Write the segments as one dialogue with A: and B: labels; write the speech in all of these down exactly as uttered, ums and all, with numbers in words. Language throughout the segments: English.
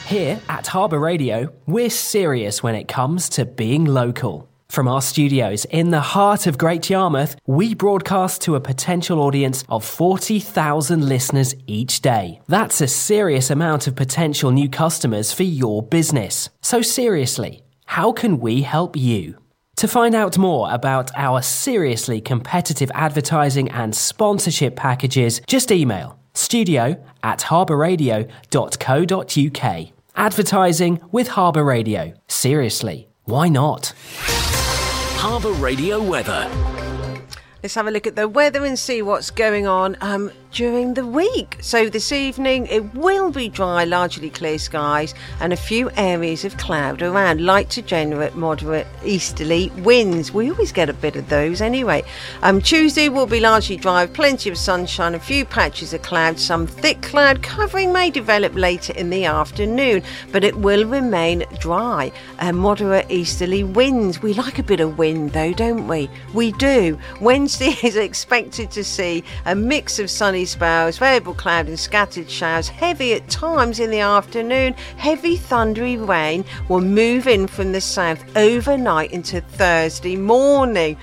A: Here at Harbour Radio, we're serious when it comes to being local. From our studios in the heart of Great Yarmouth, we broadcast to a potential audience of forty thousand listeners each day. That's a serious amount of potential new customers for your business. So seriously, how can we help you? To find out more about our seriously competitive advertising and sponsorship packages, just email studio at harbourradio dot co dot uk. Advertising with Harbour Radio. Seriously, why not?
B: Harbour Radio weather.
C: Let's have a look at the weather and see what's going on um, during the week. So this evening it will be dry, largely clear skies and a few areas of cloud around. Light to generate moderate easterly winds. We always get a bit of those anyway. Um, Tuesday will be largely dry with plenty of sunshine, a few patches of cloud. Some thick cloud covering may develop later in the afternoon, but it will remain dry. Uh, moderate easterly winds. We like a bit of wind though, don't we? We do. Wednesday is expected to see a mix of sunny spells, variable cloud and scattered showers, heavy at times in the afternoon. Heavy thundery rain will move in from the south overnight into Thursday morning.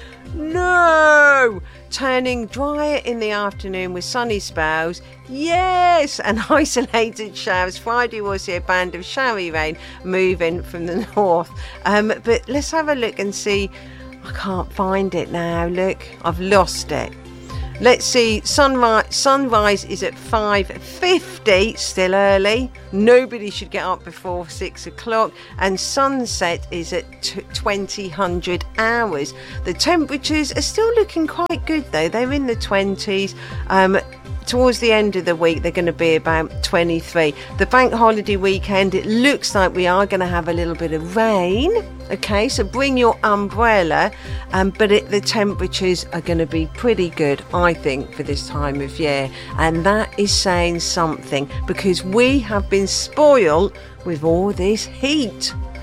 C: No! Turning drier in the afternoon with sunny spells. Yes! And isolated showers. Friday will see a band of showery rain moving from the north. Um, but let's have a look and see. I can't find it now. Look, I've lost it. Let's see. Sunrise, sunrise is at five fifty, still early. Nobody should get up before six o'clock. And sunset is at twenty hundred hours. The temperatures are still looking quite good though. They're in the twenties. Um, towards the end of the week, they're going to be about twenty-three. The bank holiday weekend, it looks like we are going to have a little bit of rain. Okay, so bring your umbrella, um, but it, the temperatures are going to be pretty good, I think, for this time of year. And that is saying something, because we have been spoiled with all this heat.